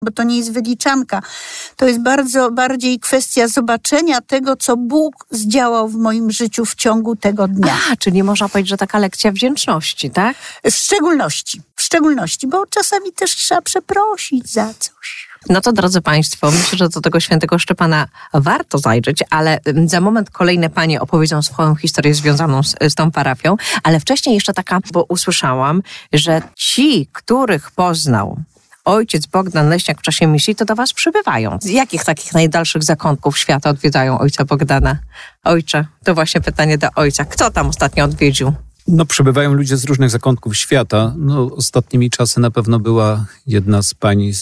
bo to nie jest wyliczanka. To jest bardzo bardziej kwestia zobaczenia tego, co Bóg zdziałał w moim życiu w ciągu tego dnia. Czyli można powiedzieć, że taka lekcja wdzięczności, tak? W szczególności, bo czasami też trzeba przeprosić za coś. No to, drodzy Państwo, myślę, że do tego świętego Szczepana warto zajrzeć, ale za moment kolejne panie opowiedzą swoją historię związaną z tą parafią, ale wcześniej jeszcze taka, bo usłyszałam, że ci, których poznał ojciec Bogdan Leśniak w czasie misji, to do was przybywają. Z jakich takich najdalszych zakątków świata odwiedzają ojca Bogdana? Ojcze, to właśnie pytanie do ojca. Kto tam ostatnio odwiedził? Przybywają ludzie z różnych zakątków świata. Ostatnimi czasy na pewno była jedna z pań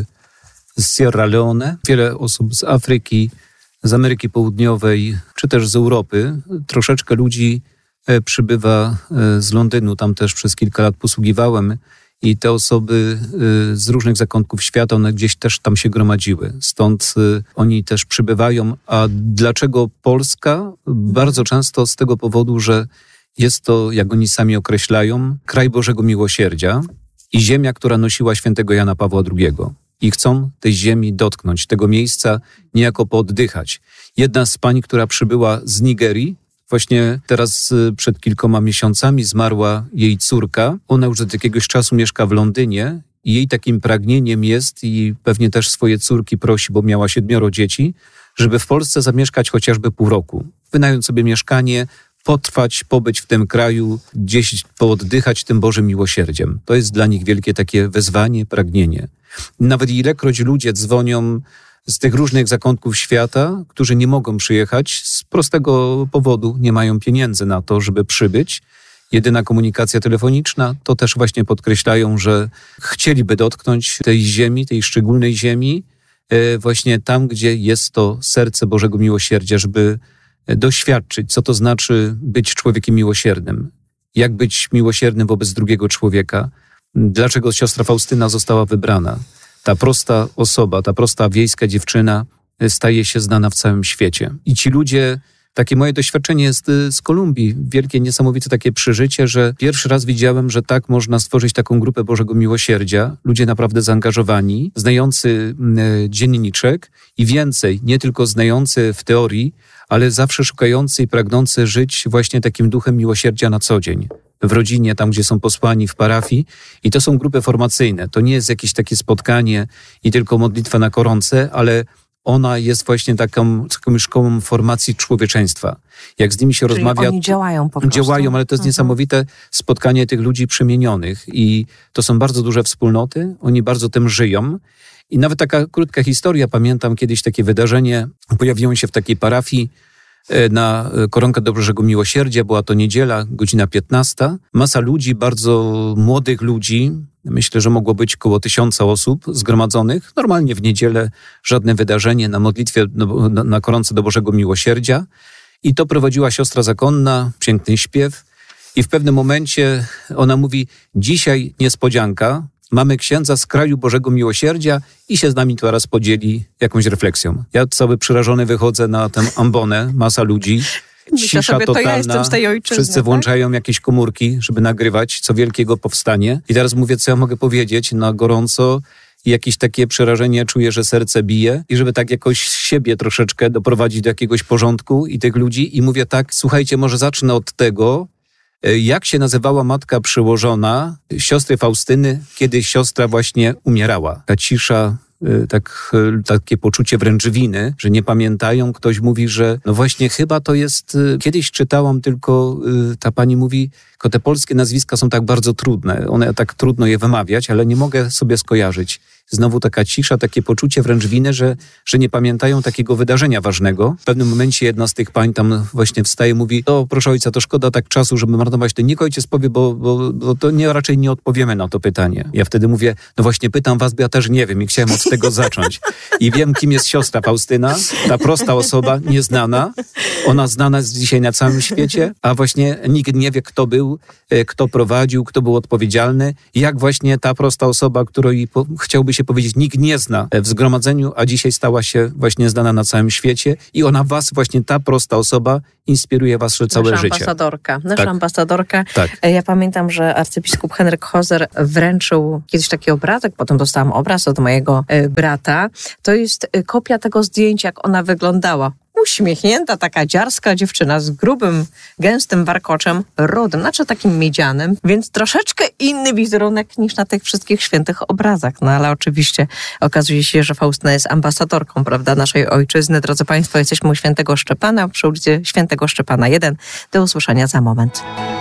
z Sierra Leone, wiele osób z Afryki, z Ameryki Południowej, czy też z Europy. Troszeczkę ludzi przybywa z Londynu, tam też przez kilka lat posługiwałem i te osoby z różnych zakątków świata, one gdzieś też tam się gromadziły. Stąd oni też przybywają. A dlaczego Polska? Bardzo często z tego powodu, że jest to, jak oni sami określają, kraj Bożego Miłosierdzia i ziemia, która nosiła świętego Jana Pawła II. I chcą tej ziemi dotknąć, tego miejsca niejako pooddychać. Jedna z pań, która przybyła z Nigerii, właśnie teraz przed kilkoma miesiącami zmarła jej córka. Ona już od jakiegoś czasu mieszka w Londynie i jej takim pragnieniem jest, i pewnie też swoje córki prosi, bo miała 7 dzieci, żeby w Polsce zamieszkać chociażby pół roku. Wynająć sobie mieszkanie, potrwać, pobyć w tym kraju, gdzieś pooddychać tym Bożym miłosierdziem. To jest dla nich wielkie takie wezwanie, pragnienie. Nawet ilekroć ludzie dzwonią z tych różnych zakątków świata, którzy nie mogą przyjechać z prostego powodu, nie mają pieniędzy na to, żeby przybyć. Jedyna komunikacja telefoniczna, to też właśnie podkreślają, że chcieliby dotknąć tej ziemi, tej szczególnej ziemi, właśnie tam, gdzie jest to serce Bożego Miłosierdzia, żeby doświadczyć, co to znaczy być człowiekiem miłosiernym. Jak być miłosiernym wobec drugiego człowieka. Dlaczego siostra Faustyna została wybrana. Ta prosta osoba, ta prosta wiejska dziewczyna staje się znana w całym świecie. I ci ludzie, takie moje doświadczenie jest z Kolumbii, wielkie, niesamowite takie przeżycie, że pierwszy raz widziałem, że tak można stworzyć taką grupę Bożego Miłosierdzia. Ludzie naprawdę zaangażowani, znający dzienniczek i więcej, nie tylko znający w teorii, ale zawsze szukający i pragnący żyć właśnie takim duchem miłosierdzia na co dzień. W rodzinie, tam gdzie są posłani, w parafii. I to są grupy formacyjne. To nie jest jakieś takie spotkanie i tylko modlitwa na koronce, ale ona jest właśnie taką szkołą formacji człowieczeństwa. Jak z nimi się rozmawia... Oni działają po prostu. Działają, ale to jest niesamowite spotkanie tych ludzi przemienionych. I to są bardzo duże wspólnoty. Oni bardzo tym żyją. I nawet taka krótka historia. Pamiętam kiedyś takie wydarzenie. Pojawiło się w takiej parafii na koronkę do Bożego Miłosierdzia. Była to niedziela, godzina 15. Masa ludzi, bardzo młodych ludzi. Myślę, że mogło być około 1000 osób zgromadzonych. Normalnie w niedzielę żadne wydarzenie na modlitwie na koronce do Bożego Miłosierdzia. I to prowadziła siostra zakonna, piękny śpiew. I w pewnym momencie ona mówi, dzisiaj niespodzianka, mamy księdza z kraju Bożego Miłosierdzia i się z nami teraz podzieli jakąś refleksją. Ja cały przerażony wychodzę na tę ambonę, masa ludzi, cisza sobie, totalna, ja jestem z tej ojczyzny, wszyscy włączają jakieś komórki, żeby nagrywać, co wielkiego powstanie. I teraz mówię, co ja mogę powiedzieć na gorąco. Jakieś takie przerażenie, czuję, że serce bije i żeby tak jakoś siebie troszeczkę doprowadzić do jakiegoś porządku i tych ludzi. I mówię tak, słuchajcie, może zacznę od tego, jak się nazywała matka przełożona siostry Faustyny, kiedy siostra właśnie umierała. Ta cisza, takie poczucie wręcz winy, że nie pamiętają. Ktoś mówi, że no właśnie chyba to jest... Kiedyś czytałam tylko, ta pani mówi, tylko te polskie nazwiska są tak bardzo trudne. One tak trudno je wymawiać, ale nie mogę sobie skojarzyć. Znowu taka cisza, takie poczucie wręcz winy, że nie pamiętają takiego wydarzenia ważnego. W pewnym momencie jedna z tych pań tam właśnie wstaje, mówi, o proszę ojca, to szkoda tak czasu, żeby marnować. To niech ojciec powie, bo to raczej nie odpowiemy na to pytanie. Ja wtedy mówię, no właśnie pytam was, bo ja też nie wiem i chciałem od tego zacząć. I wiem, kim jest siostra Faustyna, ta prosta osoba, nieznana. Ona znana jest dzisiaj na całym świecie, a właśnie nikt nie wie, kto był, kto prowadził, kto był odpowiedzialny. Jak właśnie ta prosta osoba, której chciałby się się powiedzieć, nikt nie zna w zgromadzeniu, a dzisiaj stała się właśnie znana na całym świecie i ona was, właśnie ta prosta osoba, inspiruje wasze całe życie. Nasza ambasadorka. Tak. Ja pamiętam, że arcybiskup Henryk Hoser wręczył kiedyś taki obrazek, potem dostałam obraz od mojego brata. To jest kopia tego zdjęcia, jak ona wyglądała. Uśmiechnięta, taka dziarska dziewczyna z grubym, gęstym warkoczem, rudym, znaczy takim miedzianym, więc troszeczkę inny wizerunek niż na tych wszystkich świętych obrazach. No ale oczywiście okazuje się, że Faustyna jest ambasadorką, prawda, naszej ojczyzny. Drodzy Państwo, jesteśmy u Świętego Szczepana przy ulicy Świętego Szczepana 1. Do usłyszenia za moment.